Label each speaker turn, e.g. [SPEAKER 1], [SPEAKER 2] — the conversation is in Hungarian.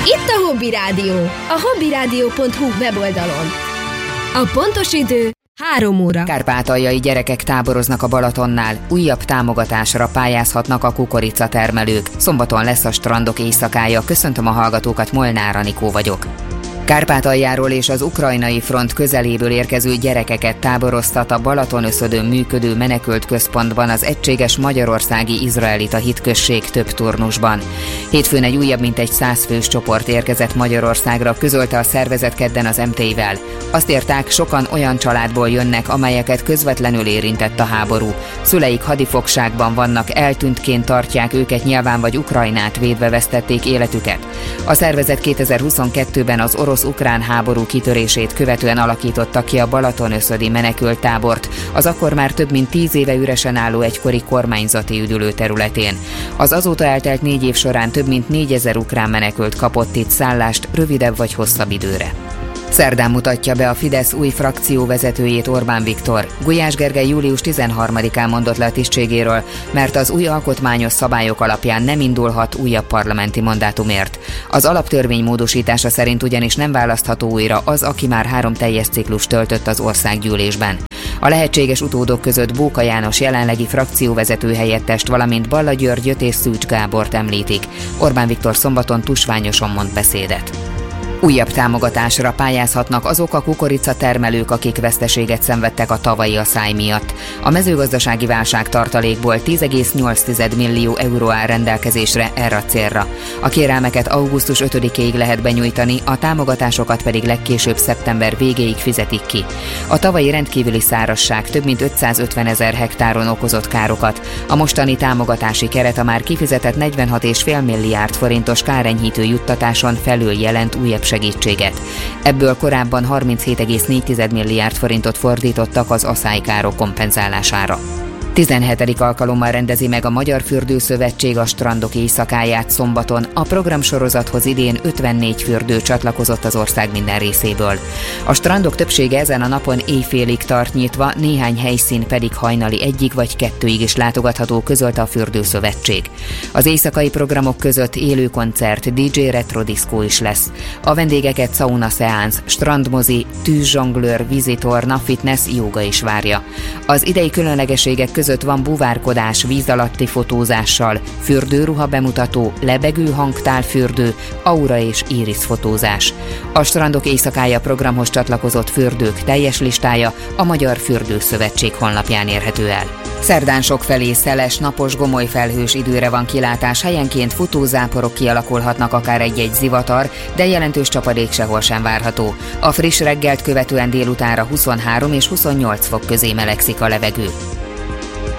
[SPEAKER 1] Itt a Hobby Rádió, a hobbyradio.hu weboldalon. A pontos idő 3 óra.
[SPEAKER 2] Kárpátaljai gyerekek táboroznak a Balatonnál, újabb támogatásra pályázhatnak a kukoricatermelők. Szombaton lesz a strandok éjszakája. Köszöntöm a hallgatókat, Molnár Anikó vagyok. Kárpátaljáról és az ukrajnai front közeléből érkező gyerekeket táboroztat a Balatonöszödön működő menekült központban az egységes magyarországi izraelita hitközség több turnusban. Hétfőn egy újabb mintegy 100 fős csoport érkezett Magyarországra, közölte a szervezet kedden az MT-vel. Azt írták, sokan olyan családból jönnek, amelyeket közvetlenül érintett a háború. Szüleik hadifogságban vannak, eltűntként tartják őket nyilván, vagy Ukrajnát védve vesztették életüket. A szervezet 2022-ben az orosz-ukrán háború kitörését követően alakította ki a Balatonöszödi menekülttábort, az akkor már több mint 10 éve üresen álló egykori kormányzati üdülő területén. Az azóta eltelt 4 év során több mint 4000 ukrán menekült kapott itt szállást rövidebb vagy hosszabb időre. Szerdán mutatja be a Fidesz új frakcióvezetőjét Orbán Viktor. Gulyás Gergely július 13-án mondott le a tisztségéről, mert az új alkotmányos szabályok alapján nem indulhat újabb parlamenti mandátumért. Az alaptörvény módosítása szerint ugyanis nem választható újra az, aki már 3 teljes ciklust töltött az országgyűlésben. A lehetséges utódok között Bóka János jelenlegi frakcióvezető helyettest, valamint Balla Györgyöt és Szűcs Gábort említik. Orbán Viktor szombaton tusványosan mond beszédet. Újabb támogatásra pályázhatnak azok a kukoricatermelők, akik veszteséget szenvedtek a tavalyi aszály miatt. A mezőgazdasági válság tartalékból 10,8 millió euró áll rendelkezésre erre a célra. A kérelmeket augusztus 5-ig lehet benyújtani, a támogatásokat pedig legkésőbb szeptember végéig fizetik ki. A tavalyi rendkívüli szárazság több mint 550 000 hektáron okozott károkat. A mostani támogatási keret a már kifizetett 46,5 milliárd forintos kárenyhítő juttatáson felül jelent újabb segítséget. Ebből korábban 37,4 milliárd forintot fordítottak az aszálykárok kompenzálására. 17. alkalommal rendezi meg a Magyar Fürdőszövetség a strandok éjszakáját szombaton. A programsorozathoz idén 54 fürdő csatlakozott az ország minden részéből. A strandok többsége ezen a napon éjfélig tart nyitva, néhány helyszín pedig hajnali 1-ig vagy 2-ig is látogatható, közölte a Fürdőszövetség. Az éjszakai programok között élő koncert, DJ retro diszkó is lesz. A vendégeket sauna szeánsz, strandmozi, tűzzsonglőr, vízitorna, fitness, jóga is várja. Az idei különlegességek között van buvárkodás víz alatti fotózással, fürdőruha bemutató, lebegő hangtálfürdő, aura és íris fotózás. A strandok éjszakája programhoz csatlakozott fürdők teljes listája a Magyar Fürdőszövetség honlapján érhető el. Szerdán sokfelé szeles, napos, gomoly felhős időre van kilátás, helyenként futózáporok kialakulhatnak, akár egy-egy zivatar, de jelentős csapadék sehol sem várható. A friss reggelt követően délutánra 23 és 28 fok közé melegszik a levegő.